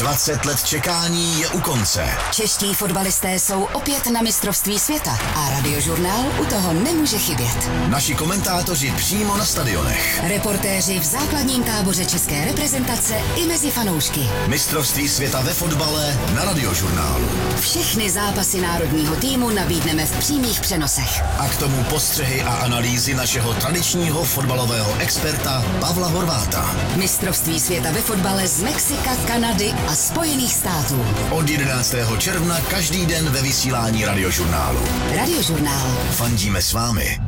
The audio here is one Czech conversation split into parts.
20 let čekání je u konce. Čeští fotbalisté jsou opět na mistrovství světa a Radiožurnál u toho nemůže chybět. Naši komentátoři přímo na stadionech. Reportéři v základním táboře české reprezentace i mezi fanoušky. Mistrovství světa ve fotbale na Radiožurnálu. Všechny zápasy národního týmu nabídneme v přímých přenosech. A k tomu postřehy a analýzy našeho tradičního fotbalového experta Pavla Horváta. Mistrovství světa ve fotbale z Mexika, Kanady a Spojených států. Od 11. června každý den ve vysílání Radiožurnálu. Radiožurnál. Fandíme s vámi.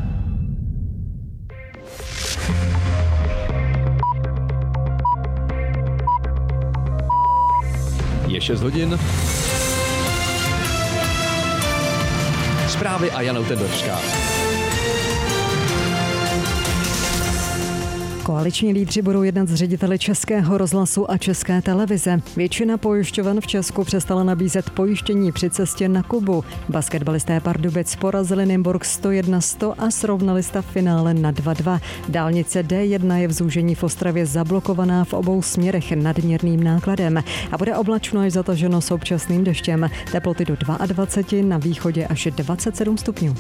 Je 6 hodin. Zprávy a Jana Utendorská. Koaliční lídři budou jednat s řediteli Českého rozhlasu a České televize. Většina pojišťoven v Česku přestala nabízet pojištění při cestě na Kubu. Basketbalisté Pardubic porazili Nymburk 101-100 a srovnali stav finále na 2-2. Dálnice D1 je v zúžení v Ostravě zablokovaná v obou směrech nadměrným nákladem a bude oblačno až zataženo s občasným deštěm. Teploty do 22, na východě až 27 stupňů.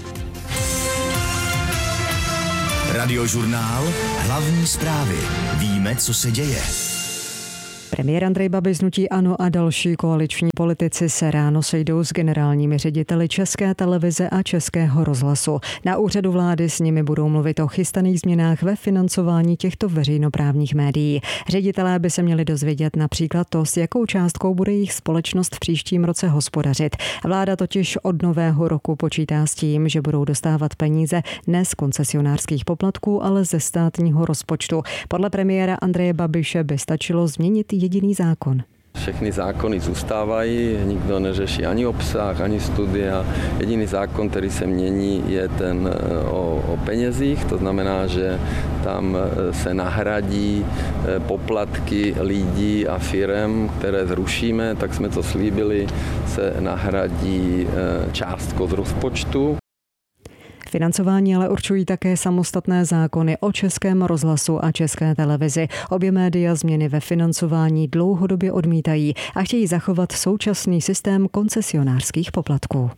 Radiožurnál, hlavní zprávy. Víme, co se děje. Premiér Andrej Babiš z hnutí ANO a další koaliční politici se ráno sejdou s generálními řediteli České televize a Českého rozhlasu. Na úřadu vlády s nimi budou mluvit o chystaných změnách ve financování těchto veřejnoprávních médií. Ředitelé by se měli dozvědět například to, s jakou částkou bude jejich společnost v příštím roce hospodařit. Vláda totiž od nového roku počítá s tím, že budou dostávat peníze ne z koncesionářských poplatků, ale ze státního rozpočtu. Podle premiéra Andreje Babiše by stačilo změnit jediný zákon. Všechny zákony zůstávají, nikdo neřeší ani obsah, ani studia. Jediný zákon, který se mění, je ten o penězích, to znamená, že tam se nahradí poplatky lidí a firem, které zrušíme, tak jsme to slíbili, se nahradí částkou z rozpočtu. Financování ale určují také samostatné zákony o Českém rozhlasu a České televizi. Obě média změny ve financování dlouhodobě odmítají a chtějí zachovat současný systém koncesionářských poplatků.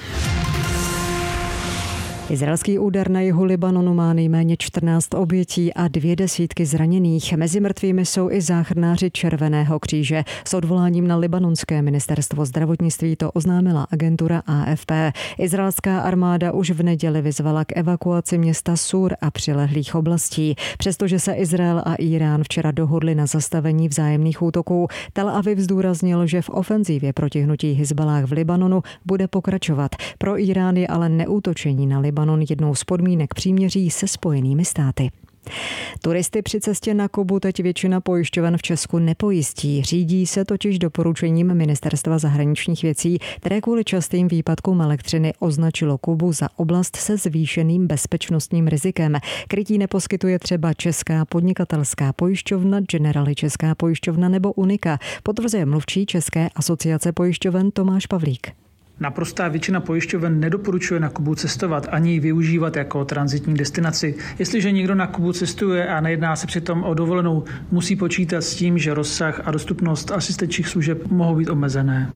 Izraelský úder na jihu Libanonu má nejméně 14 obětí a 200 zraněných. Mezi mrtvými jsou i záchranáři Červeného kříže. S odvoláním na libanonské ministerstvo zdravotnictví to oznámila agentura AFP. Izraelská armáda už v neděli vyzvala k evakuaci města Sur a přilehlých oblastí. Přestože se Izrael a Irán včera dohodli na zastavení vzájemných útoků, Tel Aviv zdůraznil, že v ofenzívě proti hnutí Hizballáh v Libanonu bude pokračovat. Pro Irán je ale neútočení na Libanon jednou z podmínek příměří se Spojenými státy. Turisty při cestě na Kubu teď většina pojišťoven v Česku nepojistí. Řídí se totiž doporučením Ministerstva zahraničních věcí, které kvůli častým výpadkům elektřiny označilo Kubu za oblast se zvýšeným bezpečnostním rizikem. Krytí neposkytuje třeba Česká podnikatelská pojišťovna, Generali Česká pojišťovna nebo Unika, potvrzuje mluvčí České asociace pojišťoven Tomáš Pavlík. Naprostá většina pojišťoven nedoporučuje na Kubu cestovat ani ji využívat jako tranzitní destinaci. Jestliže někdo na Kubu cestuje a nejedná se přitom o dovolenou, musí počítat s tím, že rozsah a dostupnost asistenčních služeb mohou být omezené.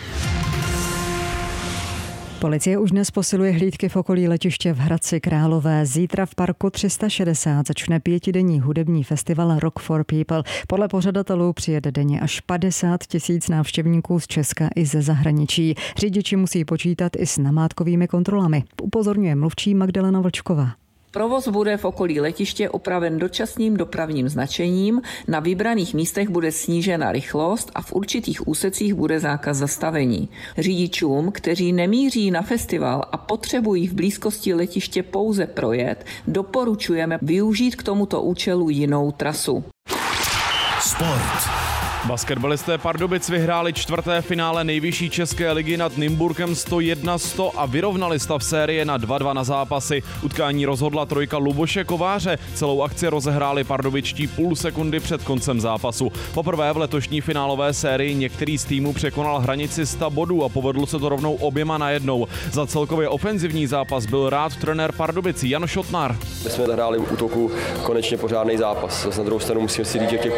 Policie už dnes posiluje hlídky v okolí letiště v Hradci Králové. Zítra v parku 360 začne 5denní hudební festival Rock for People. Podle pořadatelů přijede denně až 50 000 návštěvníků z Česka i ze zahraničí. Řidiči musí počítat i s namátkovými kontrolami, upozorňuje mluvčí Magdalena Vlčková. Provoz bude v okolí letiště upraven dočasným dopravním značením, na vybraných místech bude snížena rychlost a v určitých úsecích bude zákaz zastavení. Řidičům, kteří nemíří na festival a potřebují v blízkosti letiště pouze projet, doporučujeme využít k tomuto účelu jinou trasu. Sport. Basketbalisté Pardubic vyhráli 4. finále nejvyšší české ligy nad Nymburkem 101-100 a vyrovnali stav série na 2-2 na zápasy. Utkání rozhodla trojka Luboše Kováře. Celou akci rozehráli pardubičtí půl sekundy před koncem zápasu. Poprvé v letošní finálové sérii některý z týmů překonal hranici 100 bodů a povedlo se to rovnou oběma najednou. Za celkově ofenzivní zápas byl rád trenér Pardubic Jan Šotnar. My jsme hráli v útoku konečně pořádný zápas. Na druhou stranu musím si říct, že v těch prvních 3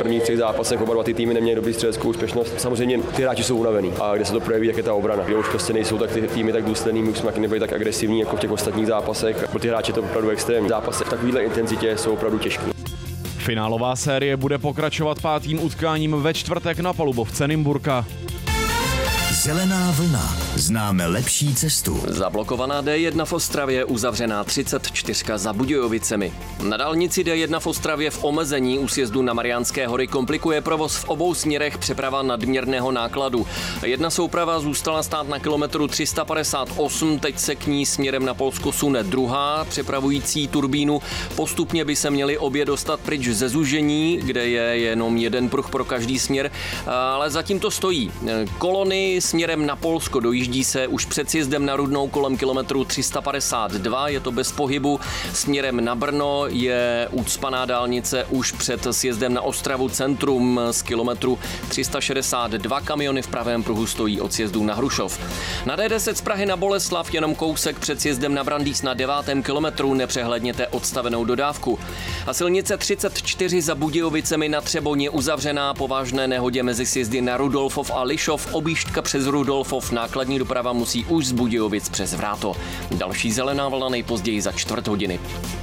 zápasech oba dva ty týmy neměly dobrý střeleckou úspěšnost. Samozřejmě ty hráči jsou unavený a kde se to projeví, jak je ta obrana. Kde už prostě nejsou tak ty týmy tak důsledný, my už jsme taky nebyli tak agresivní jako v těch ostatních zápasech. Pro ty hráči to opravdu extrémní. Zápasy v takovéhle intenzitě jsou opravdu těžké. Finálová série bude pokračovat 5. utkáním ve čtvrtek na palubovce Nymburka. Zelená vlna. Známe lepší cestu. Zablokovaná D1 v Ostravě, uzavřená 34 za Budějovicemi. Na dálnici D1 v Ostravě v omezení u sjezdu na Mariánské hory komplikuje provoz v obou směrech přeprava nadměrného nákladu. Jedna souprava zůstala stát na kilometru 358, teď se k ní směrem na Polsko sune druhá, přepravující turbínu. Postupně by se měli obě dostat pryč ze zúžení, kde je jenom jeden pruh pro každý směr, ale zatím to stojí. Kolony směrem na Polsko dojíždí se už před sjezdem na Rudnou kolem kilometru 352, je to bez pohybu. Směrem na Brno je ucpaná dálnice už před sjezdem na Ostravu centrum z kilometru 362. Kamiony v pravém pruhu stojí od sjezdu na Hrušov. Na D10 z Prahy na Boleslav jenom kousek před sjezdem na Brandýs na 9. kilometru nepřehledněte odstavenou dodávku. A silnice 34 za Budějovicemi na Třeboně uzavřená po vážné nehodě mezi sjezdy na Rudolfov a Lišov, objížďka přes Rudolfov, nákladní doprava musí už z Budějovic přes Vráto. Další zelená vlna nejpozději za 4 hodiny.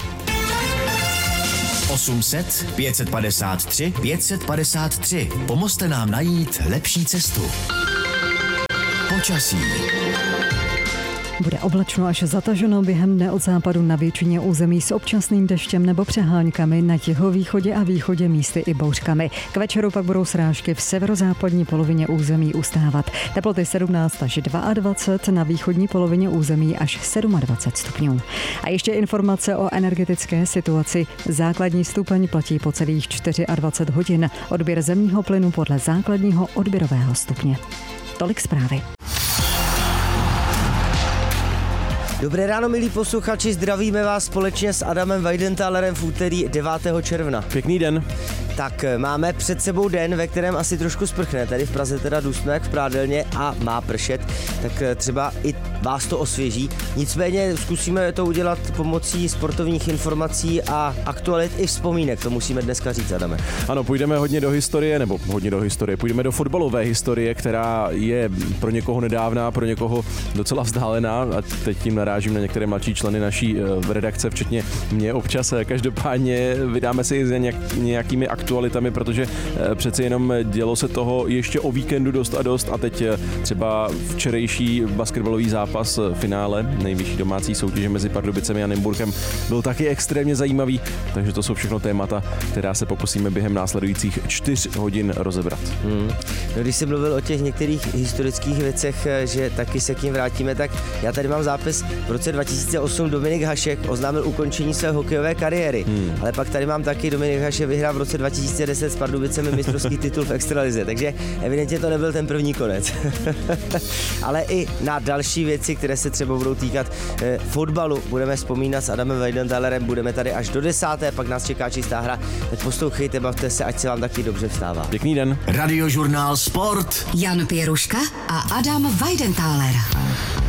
800 553 553. Pomozte nám najít lepší cestu. Počasí. Bude oblačno až zataženo během dne od západu na většině území s občasným deštěm nebo přeháňkami, na jihovýchodě a východě místy i bouřkami. K večeru pak budou srážky v severozápadní polovině území ustávat. Teploty 17 až 22, na východní polovině území až 27 stupňů. A ještě informace o energetické situaci. Základní stupeň platí po celých 24 hodin. Odběr zemního plynu podle základního odběrového stupně. Tolik zprávy. Dobré ráno, milí posluchači, zdravíme vás společně s Adamem Weidenthalerem v úterý 9. června. Pěkný den. Tak máme před sebou den, ve kterém asi trošku sprchne. Tady v Praze teda dusno jak v prádelně a má pršet, tak třeba i vás to osvěží. Nicméně zkusíme to udělat pomocí sportovních informací a aktualit i vzpomínek. To musíme dneska říct, Adame. Ano, půjdeme hodně do historie, půjdeme do fotbalové historie, která je pro někoho nedávná, pro někoho docela vzdálená, a teď tím narážím na některé mladší členy naší redakce, včetně mě občas. Každopádně vydáme si i za nějakými aktualitami, protože přeci jenom dělo se toho ještě o víkendu dost a teď třeba včerejší basketbalový zápas finále nejvyšší domácí soutěže mezi Pardubicemi a Nymburkem byl taky extrémně zajímavý, takže to jsou všechno témata, která se pokusíme během následujících 4 hodin rozebrat. No, když jsem mluvil o těch některých historických věcech, že taky se k ním vrátíme, tak já tady mám zápis. V roce 2008 Dominik Hašek oznámil ukončení své hokejové kariéry, ale pak tady mám taky Dominik Hašek vyhrál v roce 2010 s Pardubicemi mistrovský titul v extralize, takže evidentně to nebyl ten první konec. Ale i na další věci, které se třeba budou týkat fotbalu, budeme vzpomínat s Adamem Weidenthalerem, budeme tady až do 10. Pak nás čeká čistá hra, tak poslouchejte, bavte se, ať se vám taky dobře vstává. Pěkný den. Radiožurnál Sport. Jan Pěruška a Adam Weidenthaler.